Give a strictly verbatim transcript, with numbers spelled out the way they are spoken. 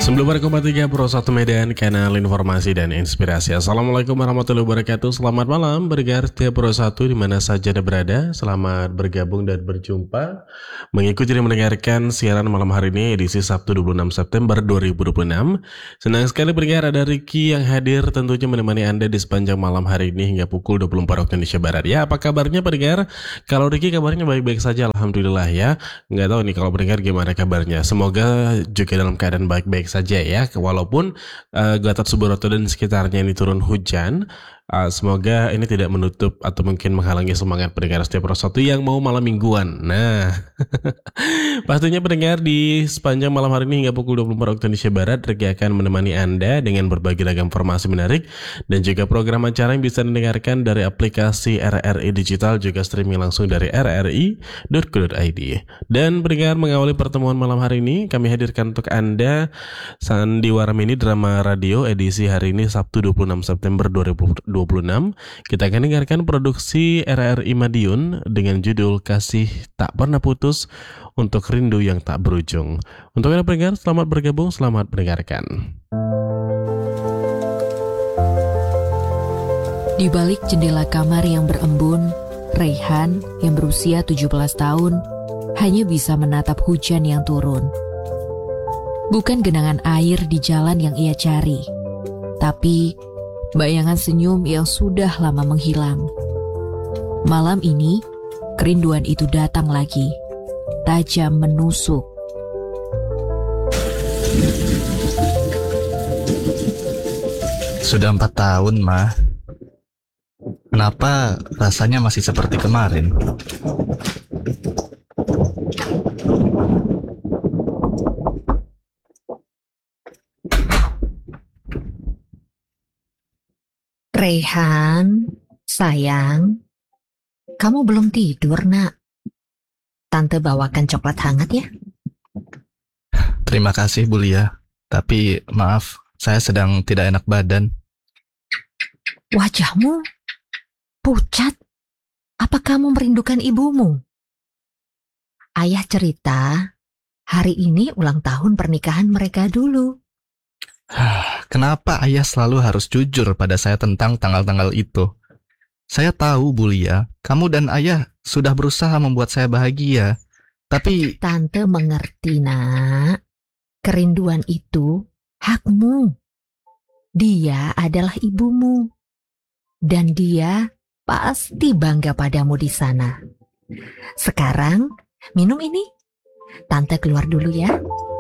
sembilan puluh koma tiga Pro satu Medan, kanal informasi dan inspirasi. Assalamualaikum warahmatullahi wabarakatuh. Selamat malam bergar setia Pro satu di mana saja Anda berada. Selamat bergabung dan berjumpa mengikuti dan mendengarkan siaran malam hari ini edisi Sabtu dua puluh enam September dua ribu dua puluh enam. Senang sekali bergar ada Ricky yang hadir tentunya menemani Anda di sepanjang malam hari ini hingga pukul dua puluh empat waktu Indonesia Barat. Ya, apa kabarnya bergar? Kalau Ricky kabarnya baik-baik saja, alhamdulillah ya. Nggak tahu nih kalau bergar gimana kabarnya. Semoga juga dalam keadaan baik-baik saja ya, walaupun uh, Gatot Subroto dan sekitarnya ini turun hujan. Uh, semoga ini tidak menutup atau mungkin menghalangi semangat pendengar setia Pro satu yang mau malam mingguan. Nah, pastinya pendengar di sepanjang malam hari ini hingga pukul dua puluh empat waktu Indonesia Barat, Ricky akan menemani Anda dengan berbagai ragam informasi menarik dan juga program acara yang bisa didengarkan dari aplikasi R R I Digital, juga streaming langsung dari r r i dot co dot i d. Dan pendengar, mengawali pertemuan malam hari ini, kami hadirkan untuk Anda Sandiwara Mini Drama Radio edisi hari ini Sabtu dua puluh enam September dua ribu dua puluh enam. Kita akan dengarkan produksi R R I Madiun dengan judul Kasih Tak Pernah Putus untuk Rindu Yang Tak Berujung. Untuk Anda pendengar, selamat bergabung, selamat mendengarkan. Di balik jendela kamar yang berembun, Raihan yang berusia tujuh belas tahun hanya bisa menatap hujan yang turun. Bukan genangan air di jalan yang ia cari, tapi bayangan senyum yang sudah lama menghilang. Malam ini, kerinduan itu datang lagi, tajam menusuk. Sudah empat tahun, Ma. Kenapa rasanya masih seperti kemarin? Raihan, sayang, kamu belum tidur, nak. Tante bawakan coklat hangat ya. Terima kasih, Bu Lia. Tapi maaf, saya sedang tidak enak badan. Wajahmu pucat. Apa kamu merindukan ibumu? Ayah cerita, hari ini ulang tahun pernikahan mereka dulu. Kenapa ayah selalu harus jujur pada saya tentang tanggal-tanggal itu? Saya tahu, Bu Lia, kamu dan ayah sudah berusaha membuat saya bahagia. Tapi Tante mengerti, nak. Kerinduan itu hakmu. Dia adalah ibumu. Dan dia pasti bangga padamu di sana. Sekarang, minum ini. Tante keluar dulu ya.